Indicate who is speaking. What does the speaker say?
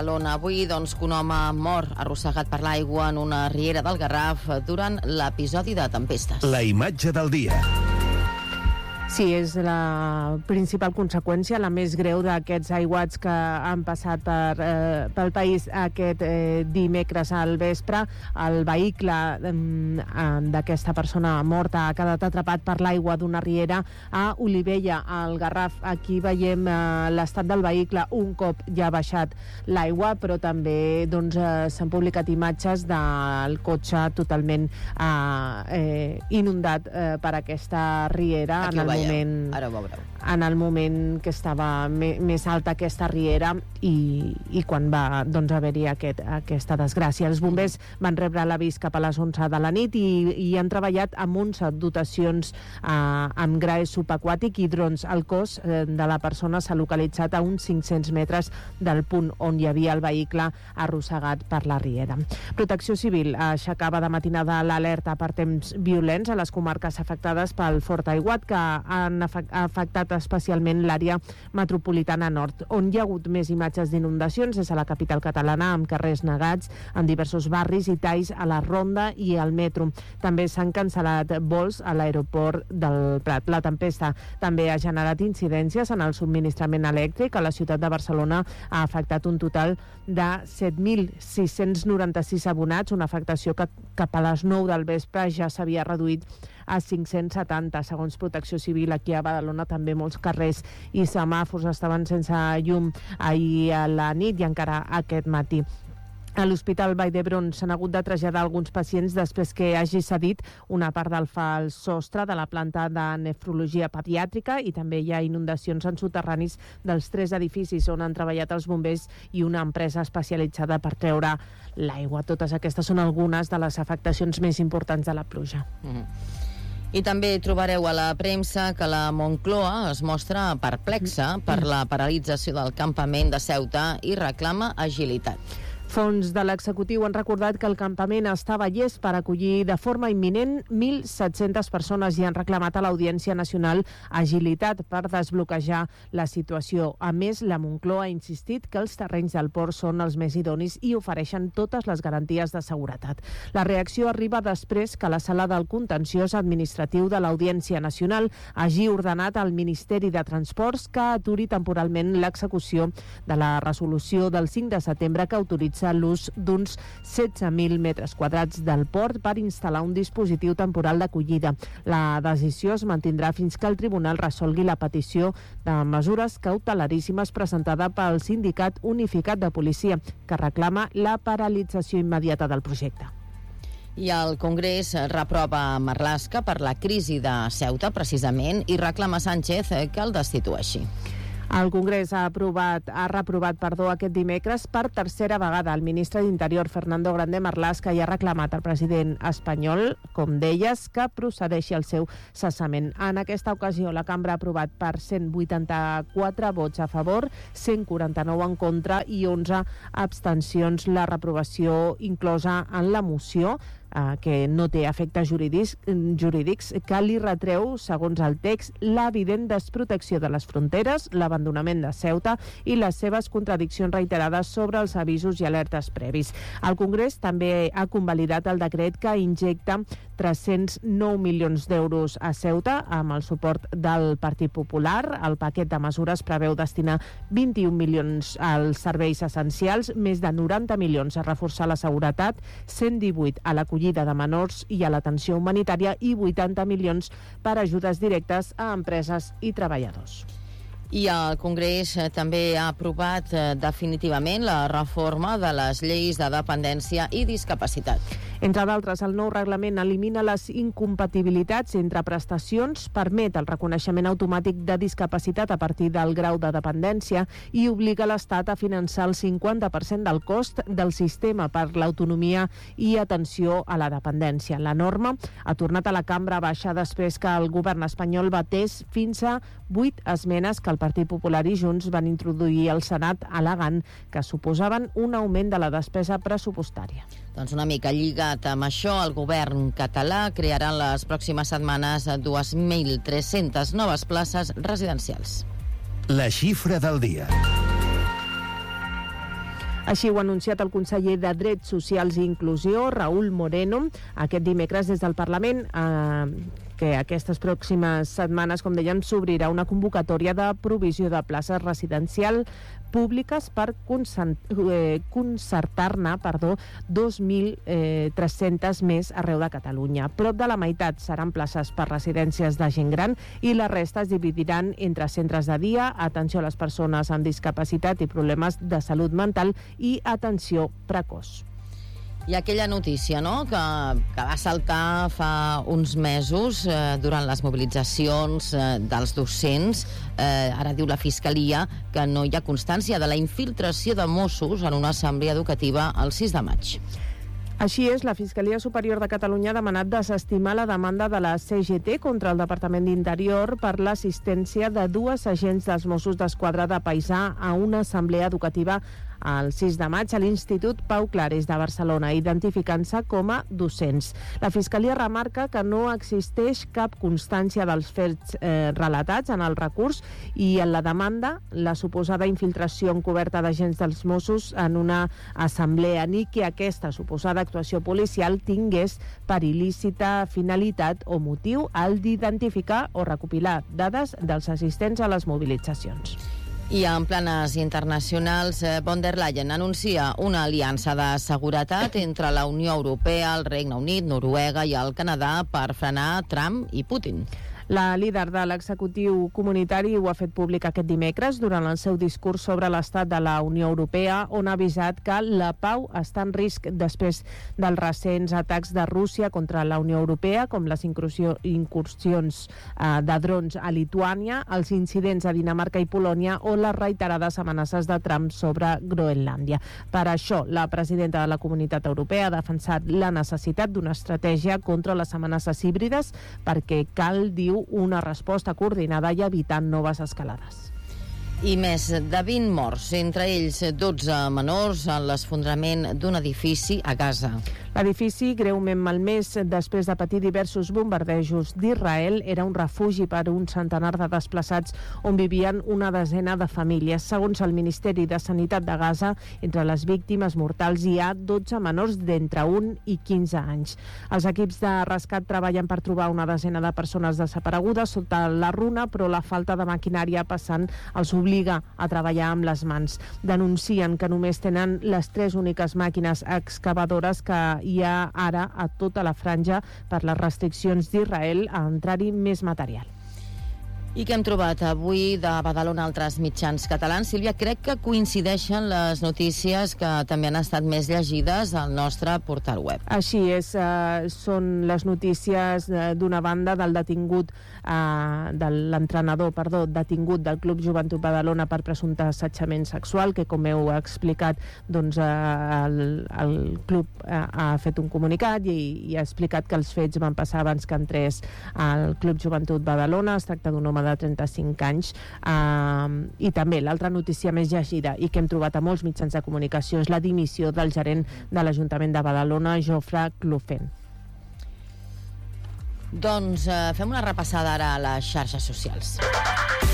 Speaker 1: Barcelona. Avui, que un home mor arrossegat per l'aigua en una riera del Garraf durant l'episodi de tempestes.
Speaker 2: La imatge del dia.
Speaker 3: Sí, és la principal conseqüència, la més greu d'aquests aiguats que han passat pel país aquest dimecres al vespre. El vehicle d'aquesta persona morta ha quedat atrapat per l'aigua d'una riera a Olivella, al Garraf. Aquí veiem l'estat del vehicle un cop ja ha baixat l'aigua, però també s'han publicat imatges del cotxe totalment inundat per aquesta riera. En el moment que estava més alta aquesta riera i quan va haver-hi aquesta desgràcia. Els bombers van rebre l'avís cap a les 11 de la nit i han treballat amb 11 dotacions amb graes subaquàtic i drons. El cos de la persona s'ha localitzat a uns 500 metres del punt on hi havia el vehicle arrossegat per la riera. Protecció Civil aixecava de matinada l'alerta per temps violents a les comarques afectades pel fort aiguat, que han afectat especialment l'àrea metropolitana nord, on hi ha hagut més imatges d'inundacions és a la capital catalana, amb carrers negats en diversos barris i talls a la Ronda i al metro. També s'han cancel·lat vols a l'aeroport del Prat. La tempesta també ha generat incidències en el subministrament elèctric. A la ciutat de Barcelona ha afectat un total de 7.696 abonats, una afectació que cap a les 9 del vespre ja s'havia reduït a 570, segons Protecció Civil. Aquí a Badalona també molts carrers i semàfors estaven sense llum ahir a la nit i encara aquest matí. A l'Hospital Vall d'Hebron s'han hagut de traslladar alguns pacients després que hagi cedit una part del fals sostre de la planta de nefrologia pediàtrica, i també hi ha inundacions en soterranis dels 3 edificis on han treballat els bombers i una empresa especialitzada per treure l'aigua. Totes aquestes són algunes de les afectacions més importants de la pluja.
Speaker 1: I també trobareu a la premsa que la Moncloa es mostra perplexa per la paralització del campament de Ceuta i reclama agilitat.
Speaker 3: Fons de l'executiu han recordat que el campament estava llest per acollir de forma imminent 1.700 persones i han reclamat a l'Audiència Nacional agilitat per desbloquejar la situació. A més, la Moncloa ha insistit que els terrenys del port són els més idonis i ofereixen totes les garanties de seguretat. La reacció arriba després que la Sala del Contenciós Administratiu de l'Audiència Nacional hagi ordenat al Ministeri de Transports que aturi temporalment l'execució de la resolució del 5 de setembre que autoritza l'ús d'uns 16.000 metres quadrats del port per instal·lar un dispositiu temporal d'acollida. La decisió es mantindrà fins que el tribunal resolgui la petició de mesures cautelaríssimes presentada pel Sindicat Unificat de Policia, que reclama la paralització immediata del projecte.
Speaker 1: I el Congrés reprova Marlaska per la crisi de Ceuta, precisament, i reclama a Sánchez que el destitueixi.
Speaker 3: El Congrés ha reprovat aquest dimecres per tercera vegada. El ministre d'Interior, Fernando Grande Marlaska, ja ha reclamat al president espanyol, com deies, que procedeixi al seu cessament. En aquesta ocasió, la cambra ha aprovat per 184 vots a favor, 149 en contra i 11 abstencions la reprovació inclosa en la moció, que no té efectes jurídics, que li retreu, segons el text, l'evident desprotecció de les fronteres, l'abandonament de Ceuta i les seves contradiccions reiterades sobre els avisos i alertes previs. El Congrés també ha convalidat el decret que injecta 309 milions d'euros a Ceuta amb el suport del Partit Popular. El paquet de mesures preveu destinar 21 milions als serveis essencials, més de 90 milions a reforçar la seguretat, 118 a l'acollida de menors i a l'atenció humanitària i 80 milions per ajudes directes a empreses i treballadors.
Speaker 1: I el Congrés també ha aprovat definitivament la reforma de les lleis de dependència i discapacitat.
Speaker 3: Entre d'altres, el nou reglament elimina les incompatibilitats entre prestacions, permet el reconeixement automàtic de discapacitat a partir del grau de dependència i obliga l'Estat a finançar el 50% del cost del sistema per l'autonomia i atenció a la dependència. La norma ha tornat a la cambra baixa després que el govern espanyol batés fins a 8 esmenes que el Partit Popular i Junts van introduir al Senat, al·legant que suposaven un augment de la despesa pressupostària.
Speaker 1: Doncs una mica lligat amb això, el govern català crearà en les pròximes setmanes 2.300 noves places residencials.
Speaker 2: La xifra del dia.
Speaker 3: Així ho ha anunciat el conseller de Drets Socials i Inclusió, Raúl Moreno, aquest dimecres des del Parlament, que aquestes pròximes setmanes, com dèiem, s'obrirà una convocatòria de provisió de places residencials públiques per concertar-ne 2.300 més arreu de Catalunya. Prop de la meitat seran places per residències de gent gran i la resta es dividiran entre centres de dia, atenció a les persones amb discapacitat i problemes de salut mental i atenció precoç.
Speaker 1: I aquella notícia, no?, que va saltar fa uns mesos durant les mobilitzacions dels docents. Ara diu la Fiscalia que no hi ha constància de la infiltració de Mossos en una assemblea educativa el 6 de maig.
Speaker 3: Així és, la Fiscalia Superior de Catalunya ha demanat desestimar la demanda de la CGT contra el Departament d'Interior per l'assistència de 2 agents dels Mossos d'Esquadra de Paisà a una assemblea educativa el 6 de maig a l'Institut Pau Clares de Barcelona, identificant-se com a docents. La Fiscalia remarca que no existeix cap constància dels fets relatats en el recurs i en la demanda la suposada infiltració encoberta d'agents dels Mossos en una assemblea, ni que aquesta suposada actuació policial tingués per il·lícita finalitat o motiu al d'identificar o recopilar dades dels assistents a les mobilitzacions.
Speaker 1: I en planes internacionals, von der Leyen anuncia una aliança de seguretat entre la Unió Europea, el Regne Unit, Noruega i el Canadà per frenar Trump i Putin.
Speaker 3: La líder de l'executiu comunitari ho ha fet públic aquest dimecres durant el seu discurs sobre l'estat de la Unió Europea, on ha avisat que la pau està en risc després dels recents atacs de Rússia contra la Unió Europea, com les incursions de drons a Lituània, els incidents a Dinamarca i Polònia o les reiterades amenaces de Trump sobre Groenlàndia. Per això, la presidenta de la Comunitat Europea ha defensat la necessitat d'una estratègia contra les amenaces híbrides perquè cal, diu, una resposta coordinada i evitant noves escalades.
Speaker 1: I més de 20 morts, entre ells 12 menors, en l'esfondrament d'un edifici a Gaza.
Speaker 3: L'edifici, greument malmès després de patir diversos bombardejos d'Israel, era un refugi per un centenar de desplaçats on vivien una desena de famílies. Segons el Ministeri de Sanitat de Gaza, entre les víctimes mortals hi ha 12 menors d'entre 1 i 15 anys. Els equips de rescat treballen per trobar una desena de persones desaparegudes sota la runa, però la falta de maquinària passant els obliga a treballar amb les mans. Denuncien que només tenen les 3 úniques màquines excavadores que hi ha ara a tota la franja per les restriccions d'Israel a entrar-hi més material.
Speaker 1: I què hem trobat avui de Badalona altres mitjans catalans? Sílvia, crec que coincideixen les notícies que també han estat més llegides al nostre portal web.
Speaker 3: Així és, són les notícies d'una banda del detingut, de l'entrenador, detingut del Club Joventut Badalona per presumpte assetjament sexual, que com heu explicat, doncs el club ha fet un comunicat i ha explicat que els fets van passar abans que entrés al Club Joventut Badalona. Es tracta d'un home de 35 anys, i també l'altra notícia més llegida i que hem trobat a molts mitjans de comunicació és la dimissió del gerent de l'Ajuntament de Badalona, Jofre Clofen.
Speaker 1: Doncs fem una repassada ara a les xarxes socials.